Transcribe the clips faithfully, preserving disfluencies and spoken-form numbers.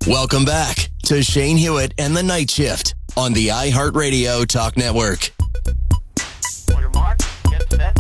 Welcome back to Shane Hewitt and the Night Shift on the iHeartRadio Talk Network. On your mark, get set.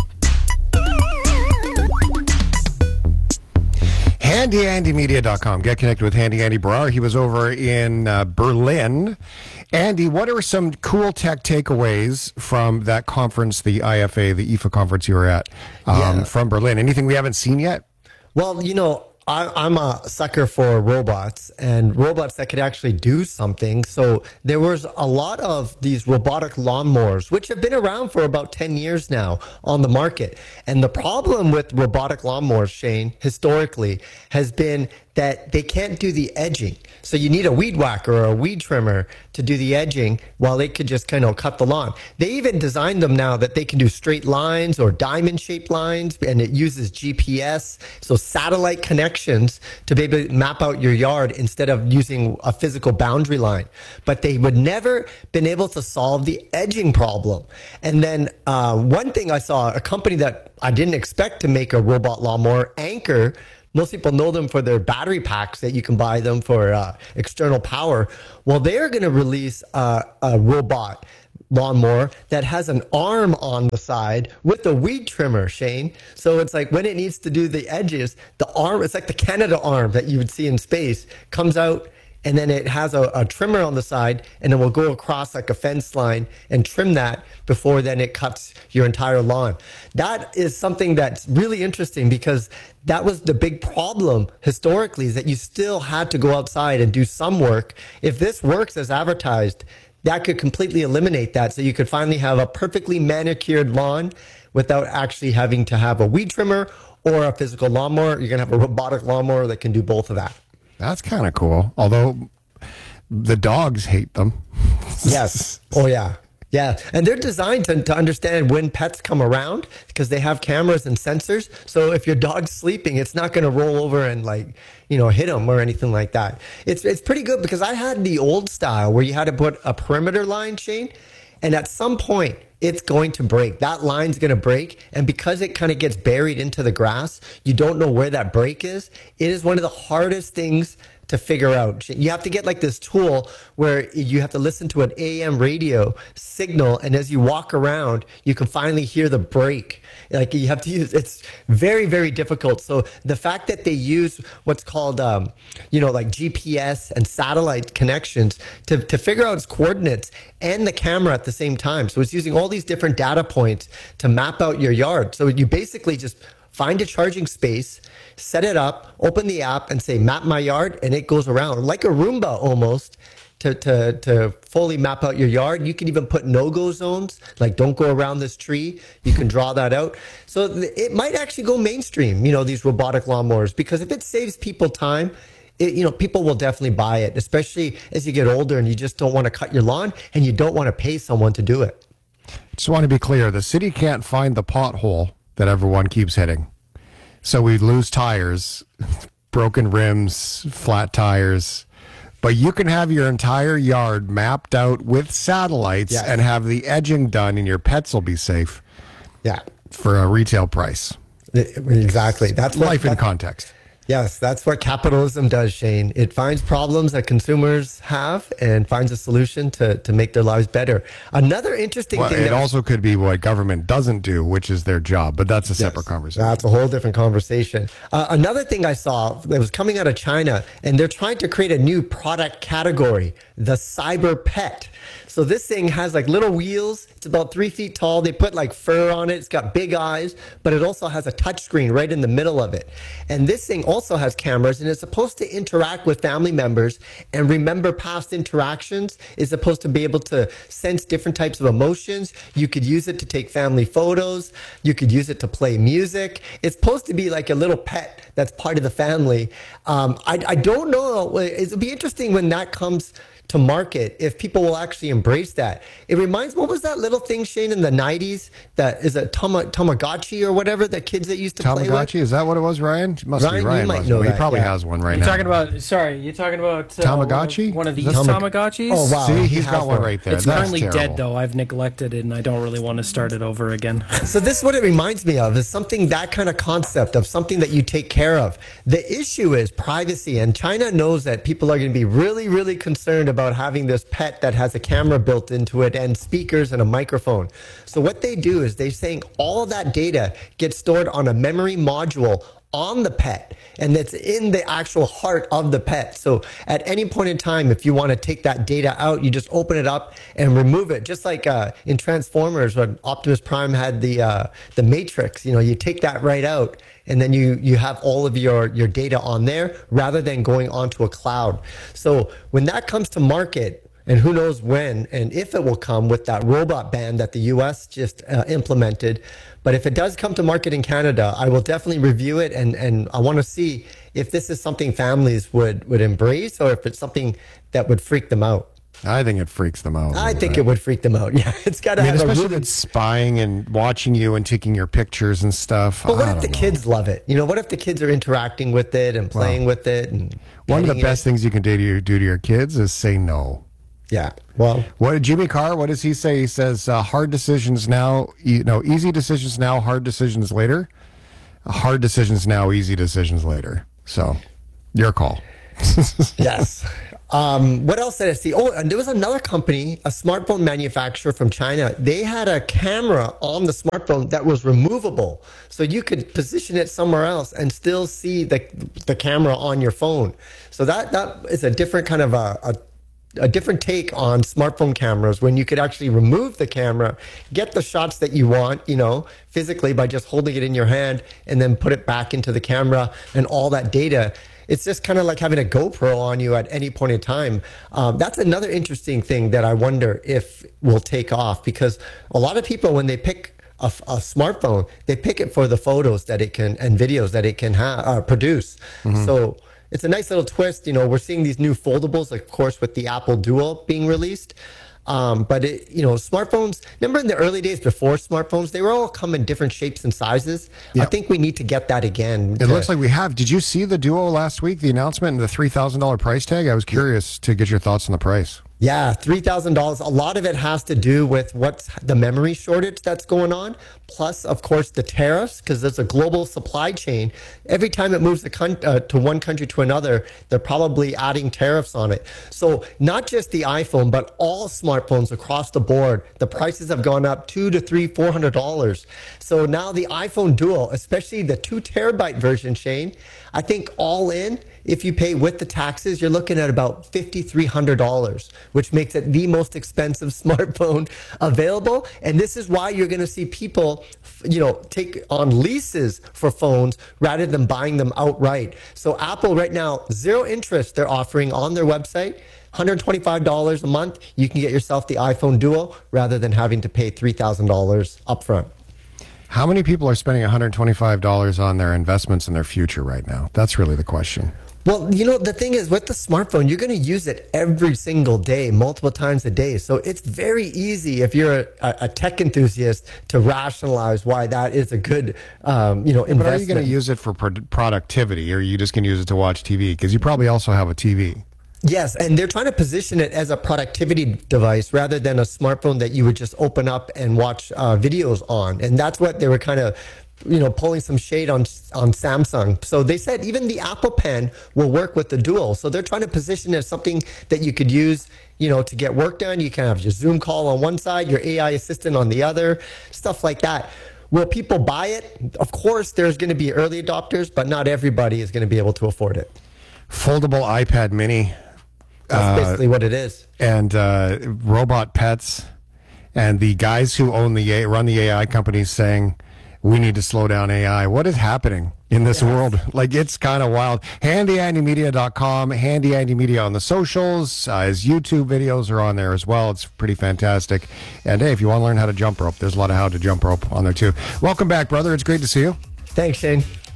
handy andy media dot com. Get connected with Handy Andy Brar. He was over in uh, Berlin. Andy, what are some cool tech takeaways from that conference, the I F A, the I F A conference you were at, um, Yeah. from Berlin? Anything we haven't seen yet? Well, you know, I, I'm a sucker for robots and robots that could actually do something. So there was a lot of these robotic lawnmowers, which have been around for about ten years now on the market. And the problem with robotic lawnmowers, Shane, historically, has been that they can't do the edging. So you need a weed whacker or a weed trimmer to do the edging while they could just kind of cut the lawn. They even designed them now that they can do straight lines or diamond shaped lines, and it uses G P S, so satellite connections to be able to map out your yard instead of using a physical boundary line. But they would never been able to solve the edging problem. And then uh, one thing I saw, a company that I didn't expect to make a robot lawnmower, Anchor. Most people know them for their battery packs that you can buy them for uh, external power. Well, they're going to release uh, a robot lawnmower that has an arm on the side with a weed trimmer, Shane. So it's like when it needs to do the edges, the arm, it's like the Canada arm that you would see in space, comes out, and then it has a, a trimmer on the side, and then we'll go across like a fence line and trim that before then it cuts your entire lawn. That is something that's really interesting because that was the big problem historically, is that you still had to go outside and do some work. If this works as advertised, that could completely eliminate that. So you could finally have a perfectly manicured lawn without actually having to have a weed trimmer or a physical lawnmower. You're going to have a robotic lawnmower that can do both of that. That's kind of cool. Although the dogs hate them. Yes. Oh, yeah. Yeah. And they're designed to, to understand when pets come around because they have cameras and sensors. So if your dog's sleeping, it's not going to roll over and like, you know, hit them or anything like that. It's, it's pretty good because I had the old style where you had to put a perimeter line, Shane. And at some point, it's going to break. That line's going to break. And because it kind of gets buried into the grass, you don't know where that break is. It is one of the hardest things to figure out. You have to get like this tool where you have to listen to an A M radio signal. And as you walk around, you can finally hear the break. Like you have to use, it's very, very difficult. So the fact that they use what's called, um, you know, like G P S and satellite connections to, to figure out its coordinates and the camera at the same time. So it's using all these different data points to map out your yard. So you basically just find a charging space, set it up, open the app and say, map my yard. And it goes around like a Roomba almost to, to, to fully map out your yard. You can even put no-go zones, like don't go around this tree. You can draw that out. So th- it might actually go mainstream, you know, these robotic lawnmowers, because if it saves people time, it, you know, people will definitely buy it, especially as you get older and you just don't want to cut your lawn and you don't want to pay someone to do it. Just want to be clear. The city can't find the pothole that everyone keeps hitting. So we lose tires, broken rims, flat tires. But you can have your entire yard mapped out with satellites Yes. and have the edging done, and your pets will be safe Yeah, for a retail price. exactly. That's what, Life in that- context. Yes, that's what capitalism does, Shane. It finds problems that consumers have and finds a solution to, to make their lives better. Another interesting Well, thing. it that- also could be what government doesn't do, which is their job, but that's a Yes, separate conversation. That's a whole different conversation. Uh, another thing I saw that was coming out of China, and they're trying to create a new product category, the cyber pet. So this thing has like little wheels. It's about three feet tall. They put like fur on it. It's got big eyes, but it also has a touch screen right in the middle of it. And this thing also has cameras, and it's supposed to interact with family members and remember past interactions. It's supposed to be able to sense different types of emotions. You could use it to take family photos. You could use it to play music. It's supposed to be like a little pet that's part of the family. Um, I, I don't know. It'll be interesting when that comes to market if people will actually embrace that. It reminds, what was that little thing, Shane, in the nineties? That is a Tama, Tamagotchi or whatever that kids that used to play with? Tamagotchi, is that what it was, Ryan? It must Ryan, be you Ryan. might must know be. He that, probably yeah. has one right You're now. talking about, sorry, you're talking about uh, Tamagotchi? One of these That's- Tamagotchis? Oh, wow. See, he he's has got one one. right there. It's That's currently terrible. dead, though. I've neglected it, and I don't really want to start it over again. So this is what it reminds me of, is something, that kind of concept of something that you take care of. The issue is privacy, and China knows that people are going to be really, really concerned about having this pet that has a camera built into it and speakers and a microphone. So what they do is they're saying all of that data gets stored on a memory module on the pet, and that's in the actual heart of the pet. So at any point in time, if you want to take that data out, you just open it up and remove it. Just like uh, in Transformers, when Optimus Prime had the uh, the Matrix, you know, you take that right out, and then you you have all of your your data on there rather than going onto a cloud. So when that comes to market, and who knows when and if it will come with that robot ban that the U S just uh, implemented. But if it does come to market in Canada, I will definitely review it, and, and I want to see if this is something families would, would embrace, or if it's something that would freak them out. I think it freaks them out. I think it would freak them out. Yeah, it's got to I mean, have a especially really... if it's spying and watching you and taking your pictures and stuff. But what I if the don't know. kids love it? You know, what if the kids are interacting with it and playing with it? And One of the petting best it? things you can do to, your, do to your kids is say no. Yeah, well... What did Jimmy Carr? What does he say? He says, uh, "Hard decisions now, you know, easy decisions now, hard decisions later. Hard decisions now, easy decisions later." So, your call. Yes. Um, what else did I see? Oh, and there was another company, a smartphone manufacturer from China. They had a camera on the smartphone that was removable. So you could position it somewhere else and still see the, the camera on your phone. So that, that is a different kind of a, a a different take on smartphone cameras, when you could actually remove the camera, get the shots that you want, you know, physically by just holding it in your hand, and then put it back into the camera and all that data. It's just kind of like having a GoPro on you at any point in time. Um, that's another interesting thing that I wonder if will take off, because a lot of people, when they pick a, a smartphone, they pick it for the photos that it can and videos that it can ha- uh, produce. Mm-hmm. So it's a nice little twist. You know, we're seeing these new foldables, of course, with the Apple Duo being released. Um, but, it, you know, smartphones, remember in the early days before smartphones, they were all come in different shapes and sizes. Yep. I think we need to get that again. It to- looks like we have. Did you see the Duo last week, the announcement and the three thousand dollars price tag? I was curious to get your thoughts on the price. Yeah, three thousand dollars. A lot of it has to do with what's the memory shortage that's going on. Plus, of course, the tariffs, because there's a global supply chain. Every time it moves the con- uh, to one country to another, they're probably adding tariffs on it. So not just the iPhone, but all smartphones across the board, the prices have gone up two to three, four hundred dollars. So now the iPhone Duo, especially the two terabyte version, Shane, I think all in, if you pay with the taxes, you're looking at about five thousand three hundred dollars, which makes it the most expensive smartphone available. And this is why you're going to see people, you know, take on leases for phones rather than buying them outright. So Apple right now, zero interest they're offering on their website. one hundred twenty-five dollars a month, you can get yourself the iPhone Duo rather than having to pay three thousand dollars upfront. How many people are spending one hundred twenty-five dollars on their investments in their future right now? That's really the question. Well, you know, the thing is, with the smartphone, you're going to use it every single day, multiple times a day. So it's very easy, if you're a, a tech enthusiast, to rationalize why that is a good, um, you know, investment. But are you going to use it for pro- productivity, or are you just going to use it to watch T V? Because you probably also have a T V. Yes, and they're trying to position it as a productivity device rather than a smartphone that you would just open up and watch uh, videos on. And that's what they were kind of, you know, pulling some shade on on Samsung. So they said even the Apple Pen will work with the Duo. So they're trying to position it as something that you could use, you know, to get work done. You can have your Zoom call on one side, your A I assistant on the other, stuff like that. Will people buy it? Of course, there's going to be early adopters, but not everybody is going to be able to afford it. Foldable iPad mini. That's basically what it is. And uh, robot pets, and the guys who own the A- run the A I companies saying we need to slow down A I. What is happening in this yes. world? Like, it's kind of wild. handy andy media dot com, Handy Andy Media on the socials. Uh, his YouTube videos are on there as well. It's pretty fantastic. And hey, if you want to learn how to jump rope, there's a lot of how to jump rope on there too. Welcome back, brother. It's great to see you. Thanks, Shane.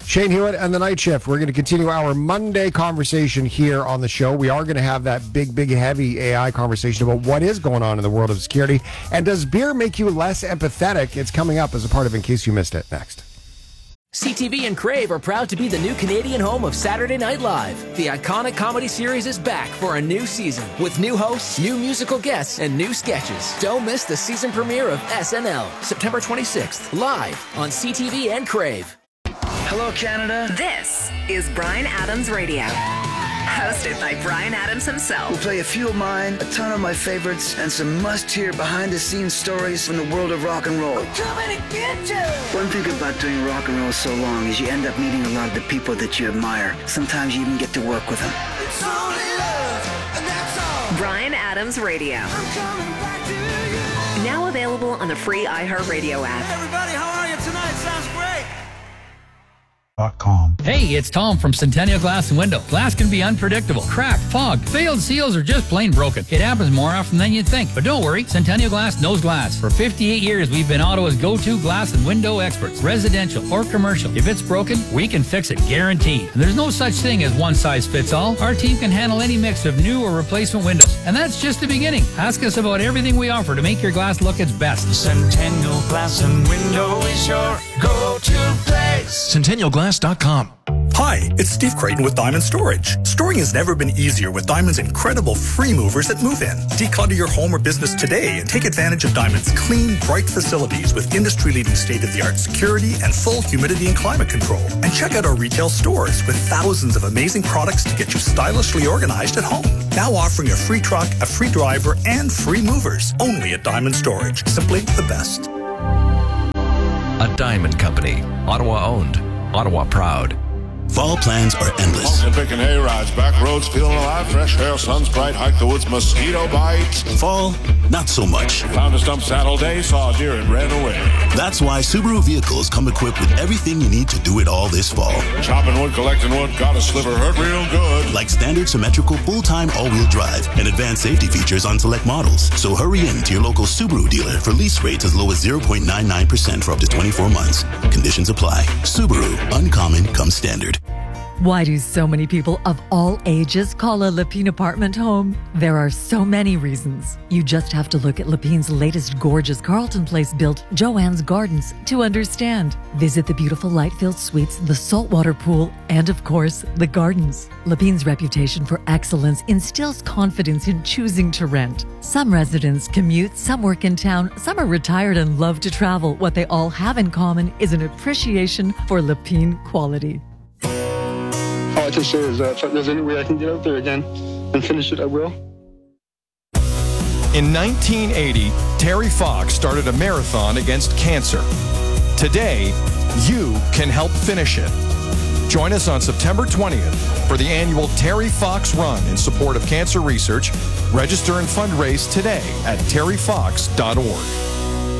Shane Hewitt and the Night Shift. We're going to continue our Monday conversation here on the show. We are going to have that big, big, heavy A I conversation about what is going on in the world of security. And does beer make you less empathetic? It's coming up as a part of In Case You Missed It next. C T V and Crave are proud to be the new Canadian home of Saturday Night Live. The iconic comedy series is back for a new season with new hosts, new musical guests, and new sketches. Don't miss the season premiere of S N L, September twenty-sixth, live on C T V and Crave. Hello, Canada. This is Bryan Adams Radio, hosted by Bryan Adams himself. We'll play a few of mine, a ton of my favorites, and some must-hear behind-the-scenes stories from the world of rock and roll. I'm coming to get you! One thing about doing rock and roll so long is you end up meeting a lot of the people that you admire. Sometimes you even get to work with them. It's only love, and that's all. Bryan Adams Radio. I'm coming back to you. Now available on the free iHeartRadio app. Hey, everybody, how are you tonight? Sounds great. Hey, it's Tom from Centennial Glass and Window. Glass can be unpredictable. Crack, fog, failed seals, or just plain broken. It happens more often than you'd think. But don't worry, Centennial Glass knows glass. For fifty-eight years, we've been Ottawa's go-to glass and window experts, residential or commercial. If it's broken, we can fix it, guaranteed. And there's no such thing as one size fits all. Our team can handle any mix of new or replacement windows. And that's just the beginning. Ask us about everything we offer to make your glass look its best. Centennial Glass and Window is your go-to place. Centennial Glass dot com. Hi, it's Steve Creighton with Diamond Storage. Storing has never been easier with Diamond's incredible free movers at Move In. Declutter your home or business today and take advantage of Diamond's clean, bright facilities with industry-leading state-of-the-art security and full humidity and climate control. And check out our retail stores with thousands of amazing products to get you stylishly organized at home. Now offering a free truck, a free driver, and free movers. Only at Diamond Storage. Simply the best. A Diamond Company. Ottawa owned. Ottawa proud. Fall plans are endless. Pumpkin picking hay rides, back roads feeling alive, fresh air, sun's bright, hike the woods, mosquito bites. Fall, not so much. Found a stump saddle day, saw a deer and ran away. That's why Subaru vehicles come equipped with everything you need to do it all this fall. Chopping wood, collecting wood, got a sliver, hurt real good. Like standard symmetrical full-time all-wheel drive and advanced safety features on select models. So hurry in to your local Subaru dealer for lease rates as low as zero point nine nine percent for up to twenty-four months. Conditions apply. Subaru, uncommon comes standard. Why do so many people of all ages call a Lepine apartment home? There are so many reasons. You just have to look at Lepine's latest gorgeous Carlton Place built, Joanne's Gardens, to understand. Visit the beautiful light-filled suites, the saltwater pool, and of course, the gardens. Lepine's reputation for excellence instills confidence in choosing to rent. Some residents commute, some work in town, some are retired and love to travel. What they all have in common is an appreciation for Lepine quality. All I can say is that if there's any way I can get out there again and finish it, I will. In nineteen eighty, Terry Fox started a marathon against cancer. Today, you can help finish it. Join us on September twentieth for the annual Terry Fox Run in support of cancer research. Register and fundraise today at terry fox dot org.